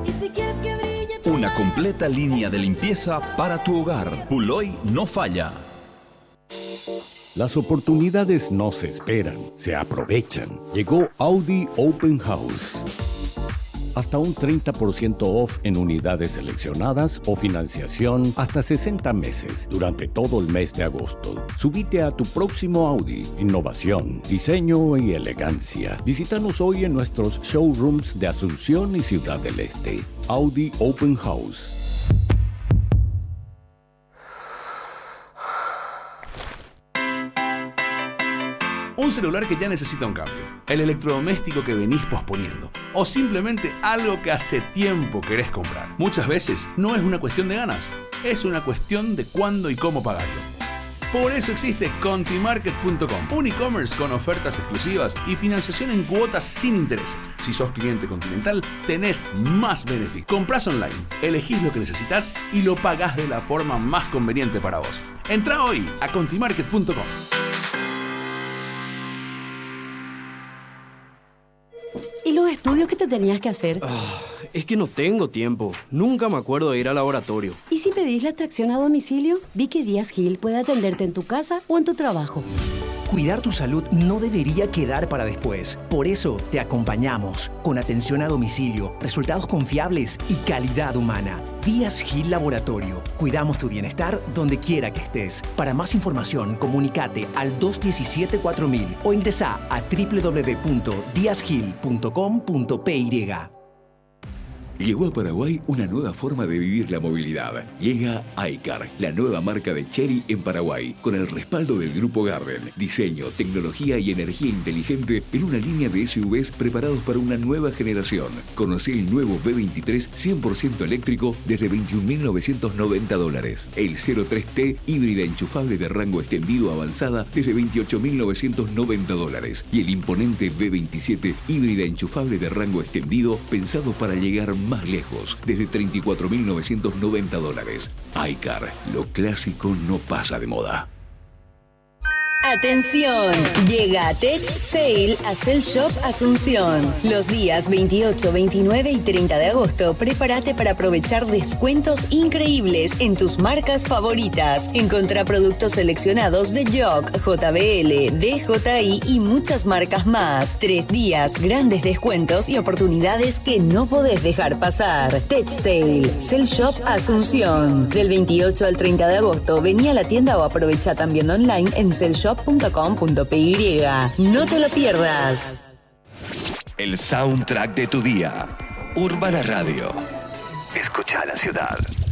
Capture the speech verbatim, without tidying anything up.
Una completa línea de limpieza para tu hogar. Puloy no falla. Las oportunidades no se esperan, se aprovechan. Llegó Audi Open House. Hasta un treinta por ciento off en unidades seleccionadas o financiación hasta sesenta meses durante todo el mes de agosto. Subite a tu próximo Audi. Innovación, diseño y elegancia. Visítanos hoy en nuestros showrooms de Asunción y Ciudad del Este. Audi Open House. Un celular que ya necesita un cambio, el electrodoméstico que venís posponiendo o simplemente algo que hace tiempo querés comprar. Muchas veces no es una cuestión de ganas, es una cuestión de cuándo y cómo pagarlo. Por eso existe Contimarket punto com, un e-commerce con ofertas exclusivas y financiación en cuotas sin intereses. Si sos cliente Continental, tenés más beneficios. Comprás online, elegís lo que necesitas y lo pagás de la forma más conveniente para vos. Entrá hoy a Contimarket punto com. ¿Y los estudios que te tenías que hacer? Ah, es que no tengo tiempo. Nunca me acuerdo de ir al laboratorio. ¿Y si pedís la extracción a domicilio? Vi que Díaz Gil puede atenderte en tu casa o en tu trabajo. Cuidar tu salud no debería quedar para después. Por eso te acompañamos con atención a domicilio, resultados confiables y calidad humana. Díaz Gil Laboratorio. Cuidamos tu bienestar donde quiera que estés. Para más información, comunicate al dos uno siete cuatro mil o ingresa a doble u doble u doble u punto díaz gil punto com punto p y. Llegó a Paraguay una nueva forma de vivir la movilidad. Llega iCar, la nueva marca de Chery en Paraguay, con el respaldo del Grupo Garden. Diseño, tecnología y energía inteligente en una línea de S U Vs preparados para una nueva generación. Conocé el nuevo B veintitrés cien por ciento eléctrico desde veintiún mil novecientos noventa dólares. El cero tres T híbrida enchufable de rango extendido avanzada desde veintiocho mil novecientos noventa dólares. Y el imponente B veintisiete híbrida enchufable de rango extendido pensado para llegar más lejos, desde treinta y cuatro mil novecientos noventa dólares. iCar, lo clásico no pasa de moda. Atención, llega Tech Sale a Cell Shop Asunción. Los días veintiocho, veintinueve y treinta de agosto, prepárate para aprovechar descuentos increíbles en tus marcas favoritas. Encontrá productos seleccionados de Jog, J B L, D J I y muchas marcas más. Tres días, grandes descuentos y oportunidades que no podés dejar pasar. Tech Sale, Cell Shop Asunción. Del veintiocho al treinta de agosto, vení a la tienda o aprovecha también online en cellshop punto com punto p y. No te lo pierdas. El soundtrack de tu día. Urbana Radio. Escucha la ciudad.